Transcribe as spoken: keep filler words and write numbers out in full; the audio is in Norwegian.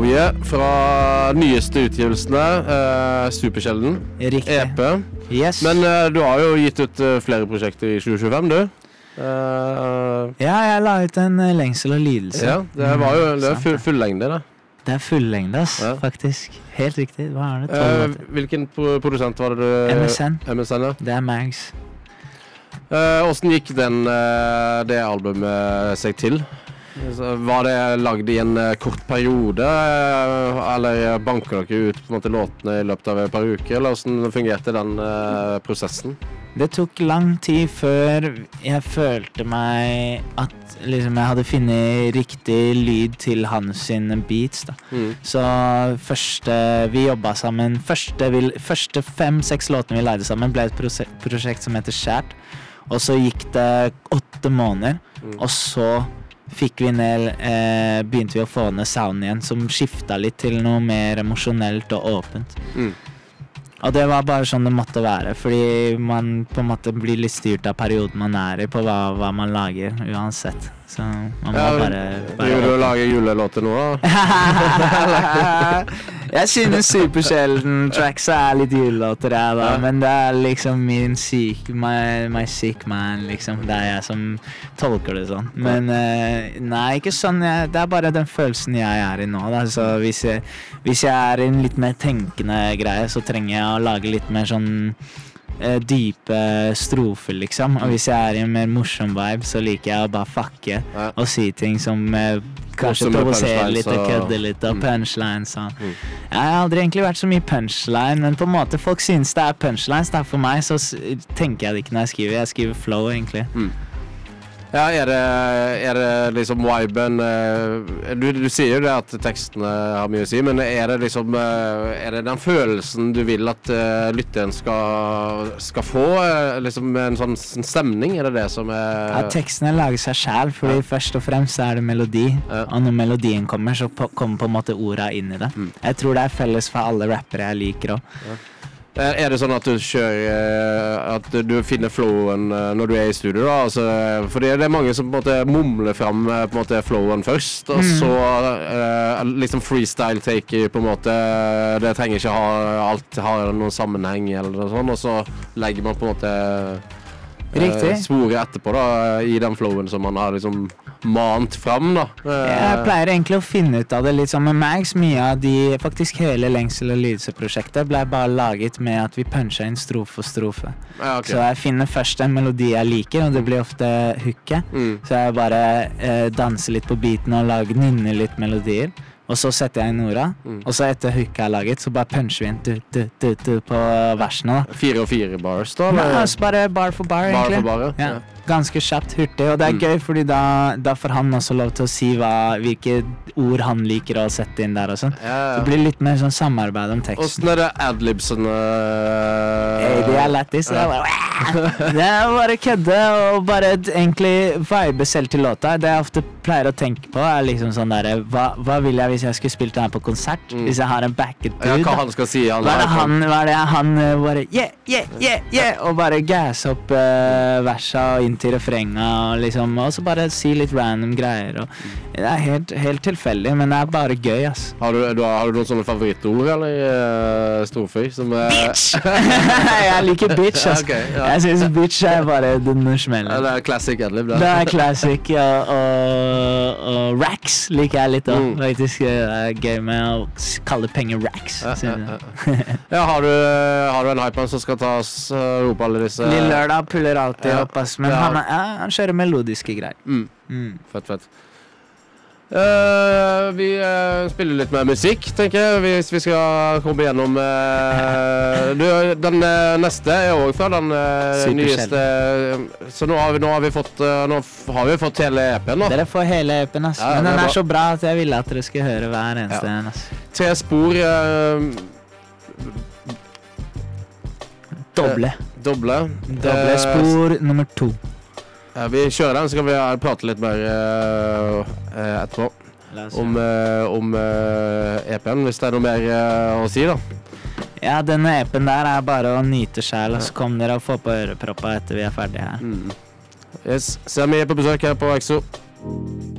Glorie fra nyeste utgivelsene, uh, Supersjelden, Riktig. E P. Yes. Men uh, du har jo gitt ut uh, flere prosjekter i tjue tjuefem, du? Uh, ja, jeg la ut en uh, lengsel og lidelse. Ja, det var jo det er full, full lengde, det. Det er full lengde, ass, ja. Faktisk. Helt riktig. Hva er det? Uh, hvilken produsent var det du... M S N. M S N, ja. Det er Mags. Uh, hvordan gikk den, uh, det albumet seg til? Var det lagd i en uh, kort periode, uh, eller banket dere ut på en måte låtene i løpet av et par uker, eller hvordan fungerte den uh, prosessen? Det tok lang tid før jeg følte meg at liksom, jeg hadde funnet riktig lyd til hans sine beats. Da. Mm. Så første vi jobbet sammen, første, vi, første fem-seks låtene vi leide sammen ble et prosjekt, prosjekt som heter Skjært. Og så gikk det åtte måneder, mm. og så fikk vi ned, eh, begynte vi å få ned sound igjen, som skiftet litt til noe mer emosjonelt og åpent. Mm. Og det var bare sånn det måtte være, fordi man på en måte blir litt styrt av perioden man er i på hva, hva man lager, uansett. Så man må ja, bare... bare vil du lage julelåter nå, da? Jeg synes Supersjelden tracks er litt julelåter, jeg, da. Ja. Men det er liksom min syk, my, my sick man, liksom. Det er jeg som tolker det sånn. Men uh, nei, ikke sånn. Jeg, det er bare den følelsen jeg er i nå, da. Så hvis jeg, hvis jeg er i en litt mer tenkende greie, så trenger jeg å lage litt mer sånn uh, dype strofer, liksom. Og hvis jeg er i en mer morsom vibe, så liker jeg å bare fucke ja. Og si ting som uh, kanskje provoserer litt og kødde litt og punchlines. Og. Mm. Jeg har aldri egentlig vært så mye punchline, men på en måte folk synes det er punchlines. Da. For meg så tenker jeg det ikke når jeg skriver. Jeg skriver flow, egentlig. Mm. Ja, er det, er det liksom viben du, du sier jo det at tekstene har mye å si, men er det liksom er det den følelsen du vil at uh, lytteren skal, skal få liksom en sånn stemning, er det det som er ja, tekstene lager seg selv, fordi ja. Først og fremst er det melodi ja. Og når melodien kommer så på, kommer på en måte ordet inn i det mm. Jeg tror det er felles for alle rappere jeg liker også ja. Er det sånn at du kjører at du finner flowen når du er i studio da? Altså, fordi det er mange som på en måte mumler frem på en måte flowen først og mm. så uh, liksom freestyle take på en måte det trenger ikke ha alt har noen sammenheng eller noe sånt og så legger man på en måte uh, sporet etterpå da i den flowen som man har liksom mant frem da uh, Jeg pleier egentlig å finne ut av det litt som med Mags mye av de, faktisk hele Lengsel og lidelse-prosjektet ble bare laget med at vi puncher inn strofe for strofe ja, okay. Så jeg finner først en melodi jeg liker og det blir ofte hooket mm. Så jeg bare uh, danser litt på beaten og lager nynner litt melodier og så setter jeg inn orda, mm. og så etter hooket jeg har laget, så bare puncher vi inn du, du, du, du, på versene da. Fire og fire bars da? Nei, altså bare bar for bar, bar egentlig. For bar, ja. Ja. Ganske kjapt, hurtig, og det er mm. gøy, fordi da, da får han også lov til å si hva, hvilke ord han liker å sette inn der og sånn. Ja, ja. Det blir litt mer sånn samarbeid om teksten. Hvordan er det adlibsen? Uh... Hey, det er lættis, det er bare det er bare kødde og bare egentlig vibe selv til låta. Det jeg ofte pleier å tenke på er liksom sånn der, hva, hva vil jeg hvis jeg skulle spilt den her på konsert? Mm. Hvis jeg har en backet dude? Ja, hva han skal si? Han hva er det han, hva er det han bare, yeah, yeah, yeah, yeah, og bare gas opp uh, versa og inn til refrenga og liksom, og så bare si litt random greier og det er helt, helt tilfeldig, men det er bare gøy, ass. Har du, du, har du noen sånne favorittord, eller uh, storføy? Som, uh... Bitch! Jeg liker bitch, ass. Okay, ja. Jeg synes bitch er bare den smellen. Ja, det er classic adlib, da. Det er classic, ja, og, og racks liker jeg litt da. Mm. Faktisk det er gøy med å kalle penger racks. Ja, ja, ja. Ja, har, du, har du en hype som skal ta oss uh, opp alle disse... Lille Lørdag puller alltid ja. Opp, ass, men ja. han, ja, han kjører melodiske greier. Mm. Mm. Fett, fett. Uh, vi uh, spiller litt mer musikk, tenker jeg, hvis vi skal komme gjennom uh, du, den uh, neste er også fra den uh, nyeste så nå har vi, nå har vi fått uh, nå har vi fått hele E P-en da. Dere får hele E P-en, ass. Ja, men den er, er så bra at jeg ville at dere skulle høre hver eneste ja. En, ass. Tre spor uh, Doble uh, Doble Doble spor uh, nummer to. Ja, vi kjører den, så kan vi prate litt mer uh, etterpå om, uh, om uh, E P-en, hvis det er noe mer uh, å si da. Ja, denne E P-en der er bare å nyte selv, og så kommer dere og får på øreproppa etter vi er ferdige her. Mm. Yes, så er vi på besøk her på Exo.